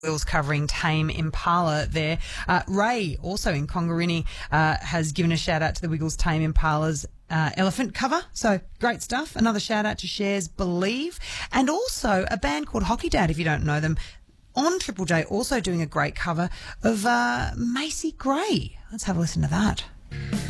Wiggles covering Tame Impala there. Ray, also in Congarini, has given a shout out to the Wiggles Tame Impala's Elephant cover. So great stuff. Another shout out to Cher's Believe. And also a band called Hockey Dad, if you don't know them, on Triple J, also doing a great cover of Macy Gray. Let's have a listen to that.